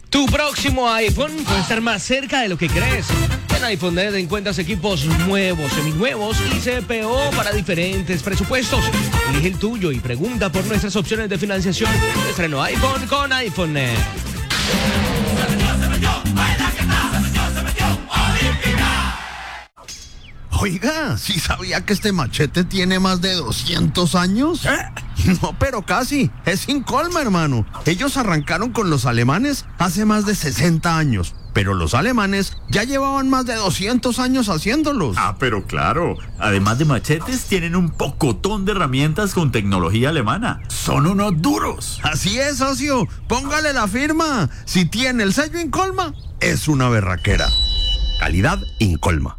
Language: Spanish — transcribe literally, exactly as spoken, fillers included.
Tu próximo iPhone puede estar más cerca de lo que crees. En iPhone Net encuentras equipos nuevos, seminuevos y C P O para diferentes presupuestos. Elige el tuyo y pregunta por nuestras opciones de financiación. Estreno iPhone con iPhone Net. Oiga, ¿sí sabía que este machete tiene más de doscientos años? ¿Eh? No, pero casi. Es Incolma, hermano. Ellos arrancaron con los alemanes hace más de sesenta años. Pero los alemanes ya llevaban más de doscientos años haciéndolos. Ah, pero claro. Además de machetes, tienen un pocotón de herramientas con tecnología alemana. Son unos duros. Así es, socio. Póngale la firma. Si tiene el sello Incolma, es una berraquera. Calidad Incolma.